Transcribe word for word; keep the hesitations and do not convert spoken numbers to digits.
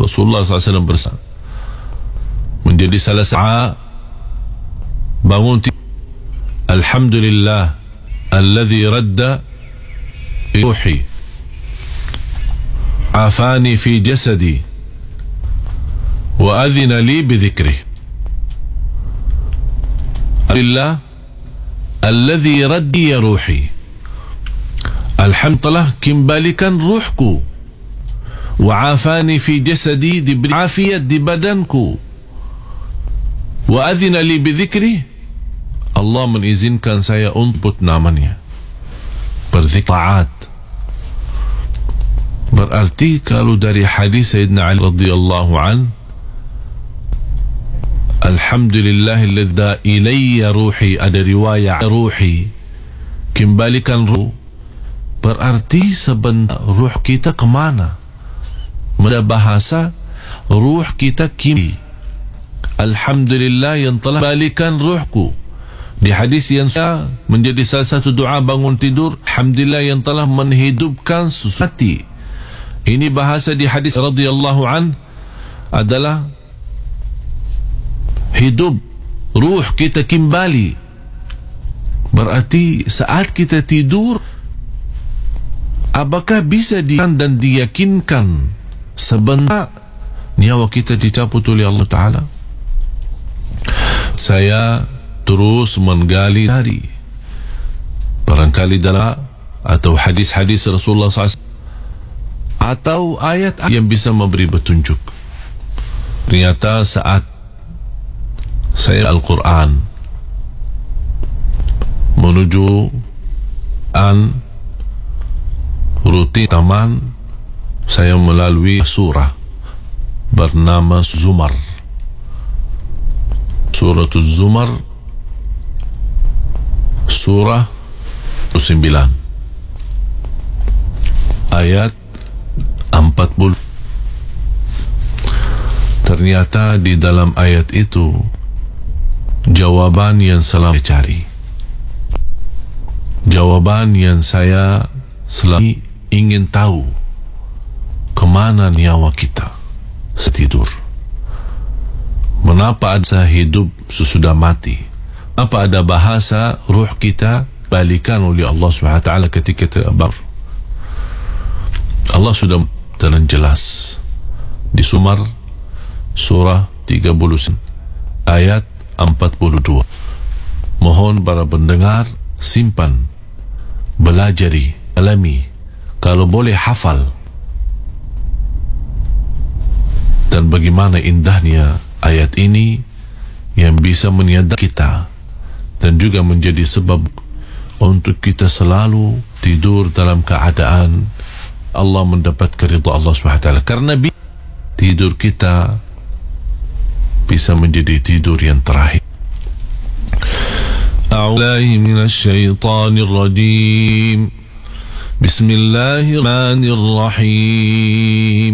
Rasulullah sallallahu alaihi wasallam bersabda, menjadi salah satu bangun tidur, alhamdulillah alladhi radda ruhi afani fi jasadi wa adhina li bidhikrih. Alhamdulillah alladhi raddi ruhi, alhamdulillah kembalikan ruhku, wa afani fi jasadi, diberi afiat di badanku, wa adhina li bidhikri, Allah mengizinkan saya untuk namanya, berzikir taat. Berarti kalau dari hadis Sayyidina Ali radhiyallahu an, alhamdulillahilladzi ilayya ruhi, ada riwayat ruhi, kembalikan ruh, berarti sebentar ruh kita kemana? Ada bahasa ruh kita kini, alhamdulillah yang telah balikan ruhku. Di hadis yang saya menjadi salah satu doa bangun tidur, alhamdulillah yang telah menghidupkan sesuatu. Ini bahasa di hadis radhiyallahu an adalah hidup ruh kita kembali. Berarti saat kita tidur, apakah bisa di dan diyakinkan sebentar nyawa kita dicabut oleh Allah Ta'ala? Saya terus menggali dari barangkali dalam atau hadis-hadis Rasulullah sallallahu alaihi wasallam atau ayat yang bisa memberi petunjuk. Ternyata saat saya Al-Quran menuju an rutin taman, saya melalui surah bernama Zumar. Surah Zumar, surah sembilan ayat empat puluh. Ternyata di dalam ayat itu jawaban yang selalu saya cari, jawaban yang saya selalu ingin tahu, kemana nyawa kita setidur. Mengapa ada hidup sesudah mati? Apa ada bahasa ruh kita balikan oleh Allah subhanahu wa taala ketika terbar? Allah sudah dengan jelas di Zumar surah tiga puluh ayat empat puluh dua. Mohon para pendengar simpan, belajari, alami, kalau boleh hafal. Dan bagaimana indahnya ayat ini yang bisa menyadarkan kita dan juga menjadi sebab untuk kita selalu tidur dalam keadaan Allah mendapat keridhaan Allah subhanahu wa taala. Karena tidur kita bisa menjadi tidur yang terakhir. A'udzu minasyaitonir rajim. Bismillahirrahmanirrahim.